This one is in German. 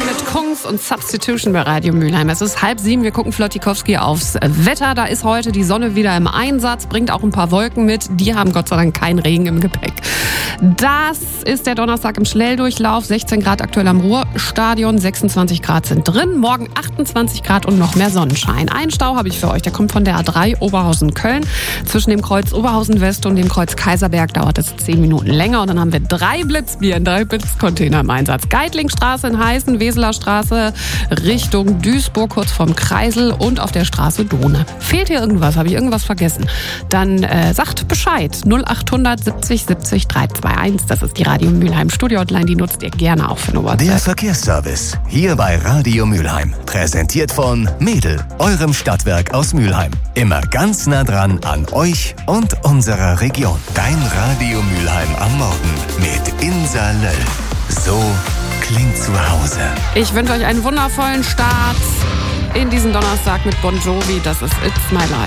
mit Kungs und Substitution bei Radio Mülheim. Es ist 6:30, wir gucken Flottikowski aufs Wetter. Da ist heute die Sonne wieder im Einsatz, bringt auch ein paar Wolken mit. Die haben Gott sei Dank keinen Regen im Gepäck. Das ist der Donnerstag im Schnelldurchlauf. 16 Grad aktuell am Ruhrstadion, 26 Grad sind drin. Morgen 28 Grad und noch mehr Sonnenschein. Einen Stau habe ich für euch, der kommt von der A3 Oberhausen-Köln. Zwischen dem Kreuz Oberhausen-West und dem Kreuz Kaiserberg dauert es 10 Minuten länger. Und dann haben wir 3 Blitzbieren, 3 Blitzcontainer im Einsatz. Geitlingstraße in Heißen, Weseler Straße Richtung Duisburg, kurz vorm Kreisel und auf der Straße Dohne. Fehlt hier irgendwas? Habe ich irgendwas vergessen? Dann sagt Bescheid. 0800 70 70 321. Das ist die Radio Mülheim Studio-Hotline. Die nutzt ihr gerne auch für eine WhatsApp. Der Verkehrsservice. Hier bei Radio Mülheim. Präsentiert von Mädel, eurem Stadtwerk aus Mülheim. Immer ganz nah dran an euch und unserer Region. Dein Radio Mülheim am Morgen mit Insa Löll. So klingt zu Hause. Ich wünsche euch einen wundervollen Start in diesen Donnerstag mit Bon Jovi. Das ist It's My Life.